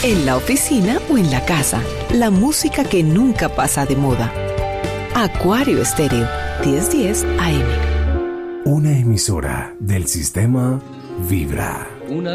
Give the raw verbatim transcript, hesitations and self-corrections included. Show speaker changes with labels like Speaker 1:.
Speaker 1: en la oficina o en la casa. La música que nunca pasa de moda. Acuario Estéreo, diez diez A M.
Speaker 2: Una emisora del sistema Vibra.
Speaker 3: Una